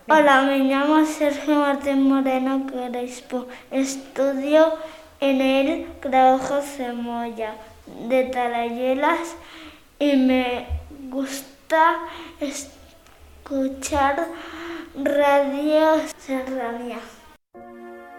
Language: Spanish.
Hola, me llamo Sergio Martín Moreno Crespo. Estudio en el Graujo Zemolla de Talayuelas y me gusta escuchar Radio Serranía.